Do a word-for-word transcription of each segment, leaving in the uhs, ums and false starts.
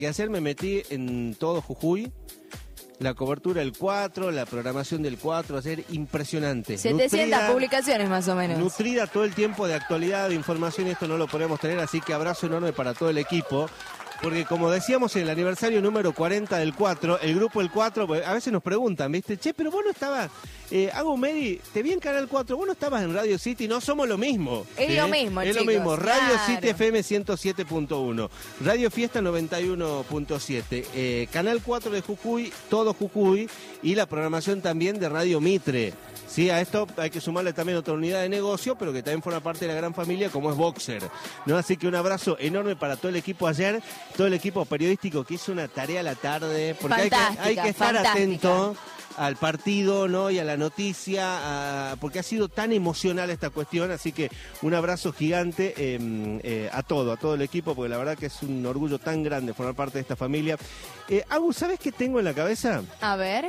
que ayer me metí en todo Jujuy. La cobertura del cuatro, la programación del cuatro, ayer impresionante. setecientas nutrida, publicaciones más o menos. Nutrida todo el tiempo de actualidad, de información, y esto no lo podemos tener, así que abrazo enorme para todo el equipo. Porque como decíamos en el aniversario número cuarenta del cuatro, el grupo El cuatro, a veces nos preguntan, ¿viste? Che, pero vos no estabas, eh, Agus Medi, te vi en Canal cuatro, vos no estabas en Radio City, no somos lo mismo. Es ¿sí? lo mismo, Es chicos, lo mismo, Radio claro. City F M ciento siete punto uno, Radio Fiesta noventa y uno punto siete, eh, Canal cuatro de Jujuy, todo Jujuy, y la programación también de Radio Mitre. Sí, a esto hay que sumarle también otra unidad de negocio, pero que también forma parte de la gran familia, como es Boxer, ¿no? Así que un abrazo enorme para todo el equipo ayer, todo el equipo periodístico que hizo una tarea a la tarde, porque hay que, hay que estar fantástica. atento al partido, ¿no? Y a la noticia, a, porque ha sido tan emocional esta cuestión, así que un abrazo gigante eh, eh, a todo, a todo el equipo, porque la verdad que es un orgullo tan grande formar parte de esta familia. Eh, Agus, ¿sabes qué tengo en la cabeza? A ver...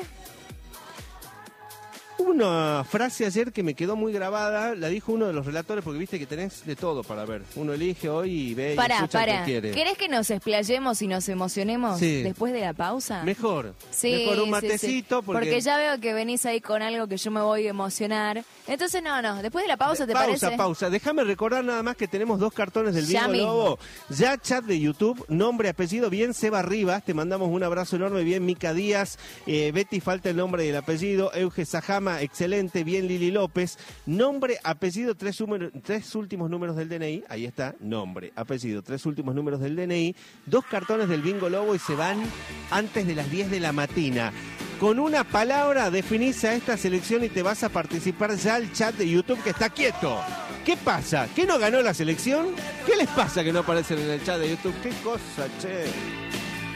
Una frase ayer que me quedó muy grabada, la dijo uno de los relatores, porque viste que tenés de todo para ver. Uno elige hoy y ve y Pará, escucha pará. lo que quiere. ¿Querés que nos explayemos y nos emocionemos Sí. después de la pausa? Mejor, Sí, mejor un sí, matecito. sí. Porque... porque ya veo que venís ahí con algo que yo me voy a emocionar. Entonces, no, no, después de la pausa, ¿te pausa, parece? Pausa, pausa. Déjame recordar nada más que tenemos dos cartones del Ya Bingo mismo. Lobo. Ya chat de YouTube, nombre, apellido, bien Seba Rivas, te mandamos un abrazo enorme, bien Mica Díaz, eh, Betty falta el nombre y el apellido, Euge Sajama, excelente, bien Lili López, nombre, apellido, tres, número, tres últimos números del D N I, ahí está, nombre, apellido, tres últimos números del D N I, dos cartones del Bingo Lobo y se van antes de las diez de la mañana. Con una palabra definís a esta selección y te vas a participar ya al chat de YouTube que está quieto. ¿Qué pasa? ¿Qué no ganó la selección? ¿Qué les pasa que no aparecen en el chat de YouTube? ¿Qué cosa, che?